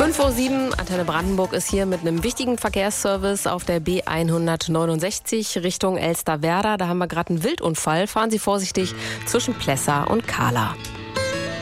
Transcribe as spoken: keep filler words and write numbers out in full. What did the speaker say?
fünf Uhr sieben, Antenne Brandenburg ist hier mit einem wichtigen Verkehrsservice auf der B hundertneunundsechzig Richtung Elsterwerda. Da haben wir gerade einen Wildunfall. Fahren Sie vorsichtig zwischen Plessa und Kahla.